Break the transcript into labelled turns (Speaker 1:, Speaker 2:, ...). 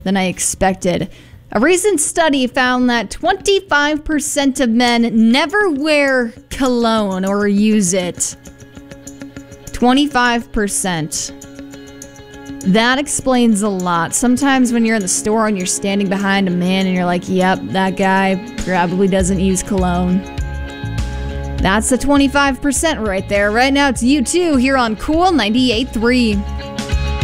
Speaker 1: than I expected. A recent study found that 25% of men never wear cologne or use it. 25%. That explains a lot. Sometimes when you're in the store and you're standing behind a man and you're like, yep, that guy probably doesn't use cologne. That's the 25% right there. Right now it's U2 here on Cool 98.3.